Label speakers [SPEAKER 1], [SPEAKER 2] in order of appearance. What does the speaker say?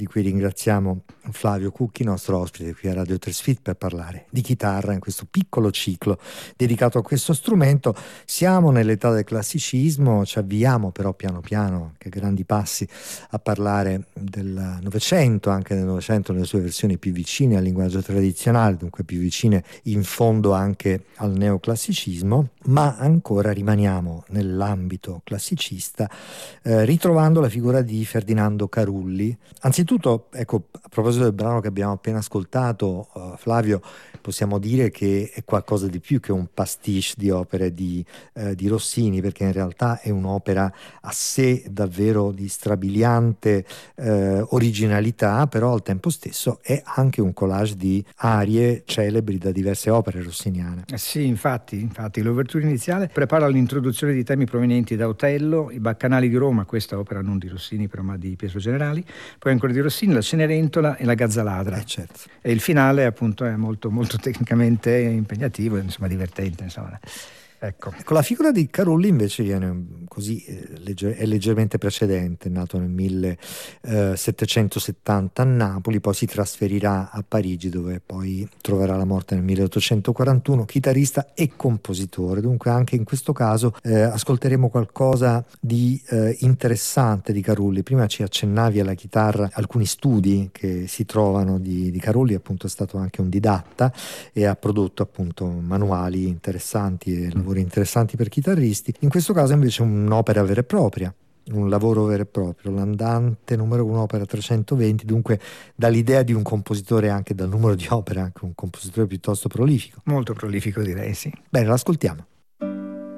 [SPEAKER 1] di cui ringraziamo Flavio Cucchi, nostro ospite qui a Radio Trasfit, per parlare di chitarra in questo piccolo ciclo dedicato a questo strumento. Siamo nell'età del classicismo, ci avviamo però piano piano, che grandi passi, a parlare del Novecento, anche del Novecento nelle sue versioni più vicine al linguaggio tradizionale, dunque più vicine in fondo anche al neoclassicismo, ma ancora rimaniamo nell'ambito classicista, ritrovando la figura di Ferdinando Carulli. Anzitutto, ecco, a proposito del brano che abbiamo appena ascoltato, Flavio, possiamo dire che è qualcosa di più che un pastiche di opere di Rossini, perché in realtà è un'opera a sé davvero di strabiliante originalità, però al tempo stesso è anche un collage di arie celebri da diverse opere rossiniane.
[SPEAKER 2] Sì, infatti l'ouverture iniziale prepara l'introduzione di temi provenienti da Otello, i Baccanali di Roma, questa opera non di Rossini però ma di Pietro Generali, poi ancora di Rossini, la Cenerentola e la Gazzaladra.
[SPEAKER 1] Certo.
[SPEAKER 2] E il finale appunto è molto molto tecnicamente impegnativo, insomma divertente, insomma. Ecco,
[SPEAKER 1] la figura di Carulli invece viene così, è leggermente precedente, nato nel 1770 a Napoli, poi si trasferirà a Parigi dove poi troverà la morte nel 1841, chitarrista e compositore. Dunque anche in questo caso ascolteremo qualcosa di interessante di Carulli. Prima ci accennavi alla chitarra, alcuni studi che si trovano di Carulli, appunto è stato anche un didatta e ha prodotto appunto manuali interessanti e lavori interessanti per chitarristi. In questo caso invece un'opera vera e propria, un lavoro vero e proprio, l'Andante numero 1, opera 320, dunque dall'idea di un compositore, anche dal numero di opere, anche un compositore piuttosto prolifico.
[SPEAKER 2] Molto prolifico direi, sì.
[SPEAKER 1] Bene, l'ascoltiamo.